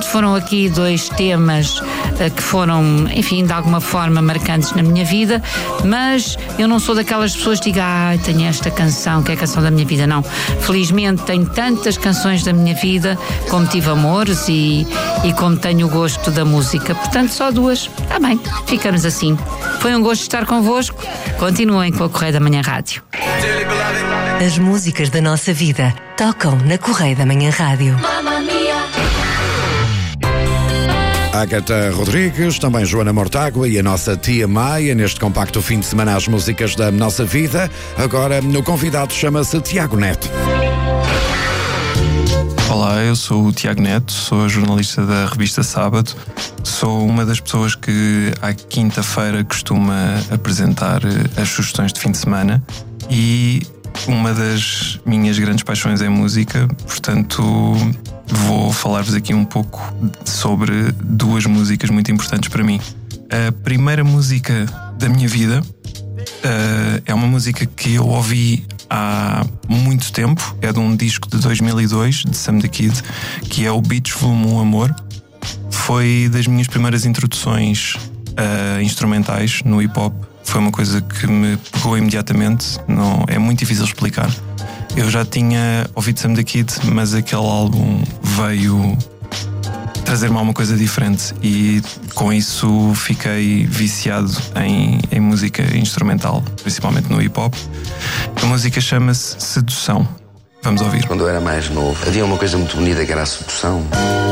foram aqui 2 temas que foram, enfim, de alguma forma marcantes na minha vida, mas eu não sou daquelas pessoas que digam, tenho esta canção, que é a canção da minha vida. Não. Felizmente tenho tantas canções da minha vida, como tive amores e como tenho o gosto da música. Portanto, só 2. Está bem, ficamos assim. Foi um gosto estar convosco. Continuem com a Correio da Manhã Rádio. As músicas da nossa vida tocam na Correio da Manhã Rádio. Ágata Rodrigues, também Joana Mortágua e a nossa tia Maia, neste compacto fim de semana as músicas da nossa vida. Agora, o convidado chama-se Tiago Neto. Olá, eu sou o Tiago Neto, sou jornalista da revista Sábado. Sou uma das pessoas que à quinta-feira costuma apresentar as sugestões de fim de semana e uma das minhas grandes paixões é música, portanto vou falar-vos aqui um pouco sobre 2 músicas muito importantes para mim. A primeira música da minha vida é uma música que eu ouvi há muito tempo, é de um disco de 2002 de Sam the Kid, que é o Beach Volume 1 Amor. Foi das minhas primeiras introduções instrumentais no hip-hop. Foi uma coisa que me pegou imediatamente, não, é muito difícil explicar. Eu já tinha ouvido Sam the Kid, mas aquele álbum veio trazer-me alguma coisa diferente e com isso fiquei viciado em música instrumental, principalmente no hip-hop. A música chama-se Sedução. Vamos ouvir. Quando eu era mais novo, havia uma coisa muito bonita que era a sedução.